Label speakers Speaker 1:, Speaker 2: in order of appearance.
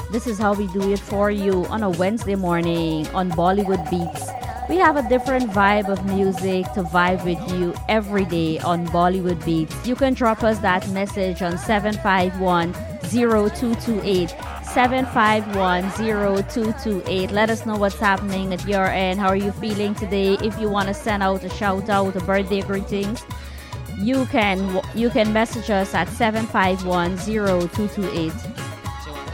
Speaker 1: This is how we do it for you on a Wednesday morning on Bollywood Beats. We have a different vibe of music to vibe with you every day on Bollywood Beats. You can drop us that message on 751-0228. 751-0228. Let us know what's happening at your end. How are you feeling today? If you want to send out a shout out, a birthday greetings, you can message us at 751-0228.